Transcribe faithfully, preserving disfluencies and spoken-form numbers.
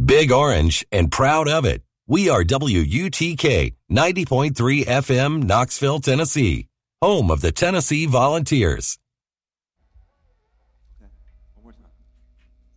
Big Orange and proud of it. We are W U T K ninety point three F M, Knoxville, Tennessee, home of the Tennessee Volunteers.